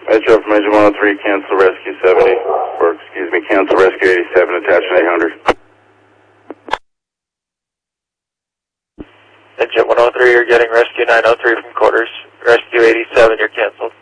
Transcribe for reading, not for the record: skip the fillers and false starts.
Metro from Engine 103, cancel rescue 70, or excuse me, cancel rescue 87, attachment 800. Engine 103, you're getting rescue 903 from quarters. Rescue 87, you're canceled.